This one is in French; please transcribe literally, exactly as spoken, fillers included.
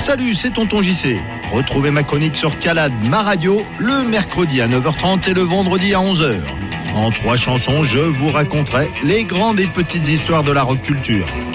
Salut, c'est Tonton J C. Retrouvez ma chronique sur Calade, ma radio, le mercredi à neuf heures trente et le vendredi à onze heures. En trois chansons, je vous raconterai les grandes et petites histoires de la rock culture.